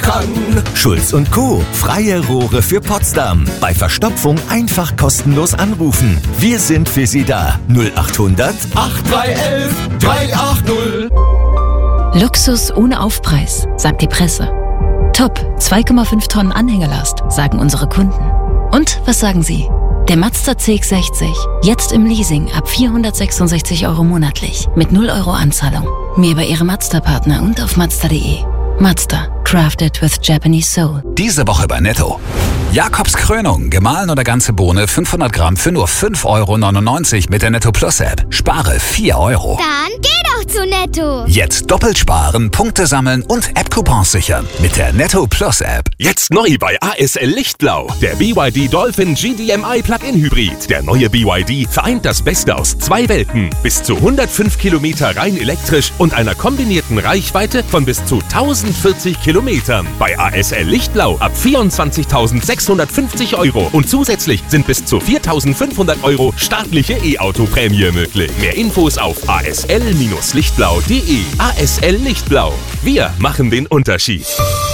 kann. Schulz & Co. Freie Rohre für Potsdam. Bei Verstopfung einfach kostenlos anrufen. Wir sind für Sie da. 0800 8311 380. Luxus ohne Aufpreis, sagt die Presse. Top, 2,5 Tonnen Anhängelast, sagen unsere Kunden. Und was sagen Sie? Der Mazda CX-60, jetzt im Leasing ab 466 € monatlich, mit 0 € Anzahlung. Mehr bei Ihrem Mazda-Partner und auf Mazda.de. Mazda, crafted with Japanese soul. Diese Woche bei Netto. Jakobs Krönung, gemahlen oder ganze Bohne, 500 Gramm für nur 5,99 € mit der Netto Plus App. Spare 4 €. Dann geh doch zu Netto. Jetzt doppelt sparen, Punkte sammeln und App-Coupons sichern mit der Netto Plus App. Jetzt neu bei ASL Lichtblau. Der BYD Dolphin GDMI Plug-in Hybrid. Der neue BYD vereint das Beste aus 2 Welten. Bis zu 105 Kilometer rein elektrisch und einer kombinierten Reichweite von bis zu 1040 Kilometern. Bei ASL Lichtblau ab 24.650 € und zusätzlich sind bis zu 4.500 € staatliche E-Auto-Prämie möglich. Mehr Infos auf asl-lichtblau.de. ASL Lichtblau. Wir machen den Unterschied.